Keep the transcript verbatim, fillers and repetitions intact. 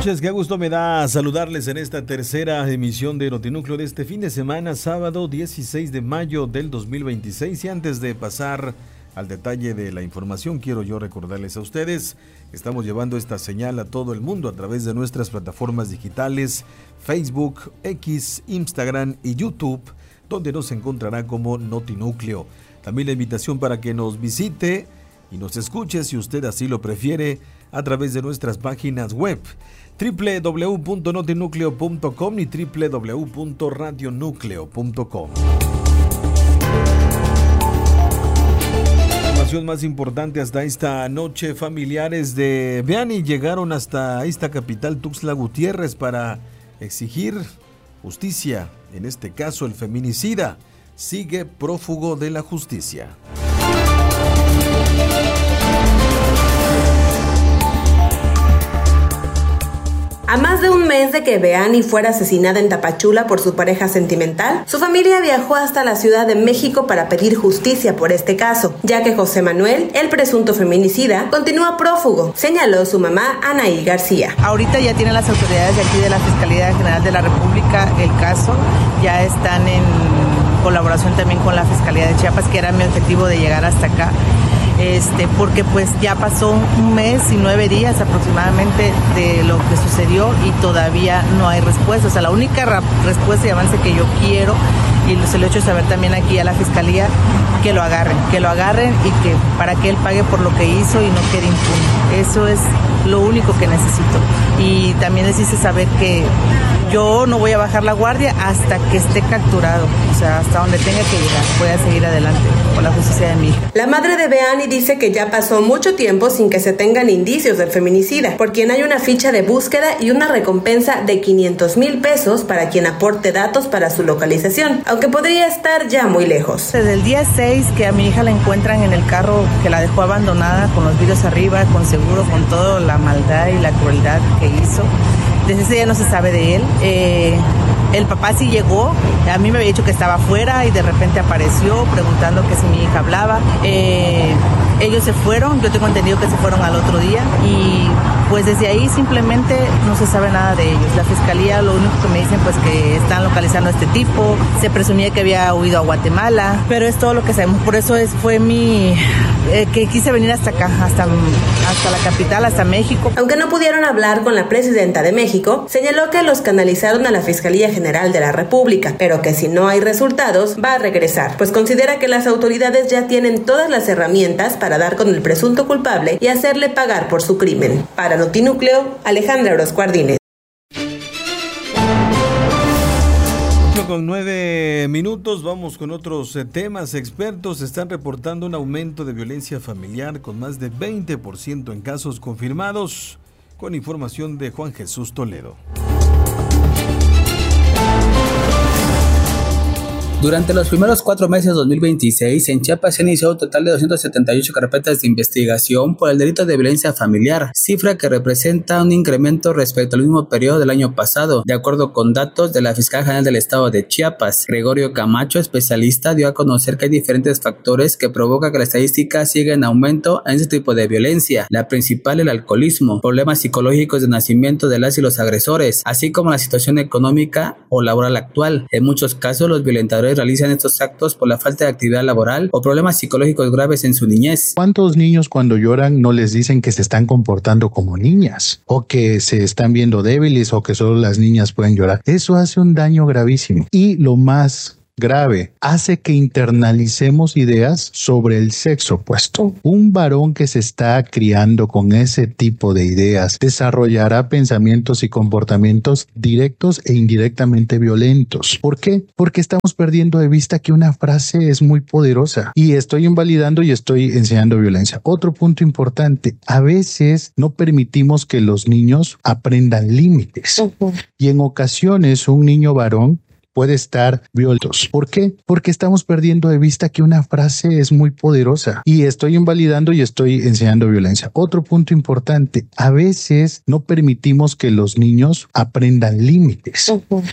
noches, qué gusto me da saludarles en esta tercera emisión de Notinúcleo de este fin de semana, sábado dieciséis de mayo del dos mil veintiséis. Y antes de pasar al detalle de la información, quiero yo recordarles a ustedes que estamos llevando esta señal a todo el mundo a través de nuestras plataformas digitales, Facebook, X, Instagram y YouTube, donde nos encontrará como Notinúcleo. También la invitación para que nos visite y nos escuche, si usted así lo prefiere, a través de nuestras páginas web doble u doble u doble u punto notinúcleo punto com y doble u doble u doble u punto radionúcleo punto com. Información más importante hasta esta noche: familiares de Beani llegaron hasta esta capital, Tuxtla Gutiérrez, para exigir justicia. En este caso, el feminicida sigue prófugo de la justicia. A más de un mes de que Beani fuera asesinada en Tapachula por su pareja sentimental, su familia viajó hasta la Ciudad de México para pedir justicia por este caso, ya que José Manuel, el presunto feminicida, continúa prófugo, señaló su mamá Anaí García. Ahorita ya tienen las autoridades de aquí de la Fiscalía General de la República el caso, ya están en colaboración también con la Fiscalía de Chiapas, que era mi objetivo de llegar hasta acá. Este, porque pues ya pasó un mes y nueve días aproximadamente de lo que sucedió y todavía no hay respuesta. O sea, la única ra- respuesta y avance que yo quiero, y se lo he hecho saber también aquí a la Fiscalía, que lo agarren, que lo agarren y que para que él pague por lo que hizo y no quede impune. Eso es lo único que necesito. Y también les hice saber que yo no voy a bajar la guardia hasta que esté capturado, o sea, hasta donde tenga que llegar. Voy a seguir adelante con la justicia de mi hija. La madre de Beani dice que ya pasó mucho tiempo sin que se tengan indicios del feminicida, por quien hay una ficha de búsqueda y una recompensa de quinientos mil pesos para quien aporte datos para su localización, aunque podría estar ya muy lejos. Desde el día seis que a mi hija la encuentran en el carro que la dejó abandonada, con los vidrios arriba, con seguro, con toda la maldad y la crueldad que hizo, desde ese día no se sabe de él. Eh, el papá sí llegó, a mí me había dicho que estaba afuera y de repente apareció preguntando que si mi hija hablaba. Eh, ellos se fueron, yo tengo entendido que se fueron al otro día y pues desde ahí simplemente no se sabe nada de ellos. La Fiscalía lo único que me dicen pues que están localizando a este tipo, se presumía que había huido a Guatemala, pero es todo lo que sabemos. Por eso es, fue mi... Eh, que quise venir hasta acá, hasta, hasta la capital, hasta México. Aunque no pudieron hablar con la presidenta de México, señaló que los canalizaron a la Fiscalía General de la República, pero que si no hay resultados va a regresar, pues considera que las autoridades ya tienen todas las herramientas para dar con el presunto culpable y hacerle pagar por su crimen. Para Notinúcleo, Alejandra Orozco Ardínez. Con nueve minutos vamos con otros temas. Expertos están reportando un aumento de violencia familiar con más de veinte por ciento en casos confirmados, con información de Juan Jesús Toledo. Durante los primeros cuatro meses de dos mil veintiséis, en Chiapas se inició un total de doscientas setenta y ocho carpetas de investigación por el delito de violencia familiar, cifra que representa un incremento respecto al mismo periodo del año pasado, de acuerdo con datos de la Fiscal General del Estado de Chiapas. Gregorio Camacho, especialista, dio a conocer que hay diferentes factores que provocan que la estadística siga en aumento en este tipo de violencia. La principal, el alcoholismo, problemas psicológicos de nacimiento de las y los agresores, así como la situación económica o laboral actual. En muchos casos, los violentadores realizan estos actos por la falta de actividad laboral o problemas psicológicos graves en su niñez. ¿Cuántos niños cuando lloran no les dicen que se están comportando como niñas o que se están viendo débiles o que solo las niñas pueden llorar? Eso hace un daño gravísimo. Y lo más grave, hace que internalicemos ideas sobre el sexo opuesto. Un varón que se está criando con ese tipo de ideas desarrollará pensamientos y comportamientos directos e indirectamente violentos. ¿Por qué? Porque estamos perdiendo de vista que una frase es muy poderosa y estoy invalidando y estoy enseñando violencia. Otro punto importante, a veces no permitimos que los niños aprendan límites. Uh-huh. Y en ocasiones un niño varón puede estar violentos. ¿Por qué? Porque estamos perdiendo de vista que una frase es muy poderosa y estoy invalidando y estoy enseñando violencia. Otro punto importante, a veces no permitimos que los niños aprendan límites. Uh-huh.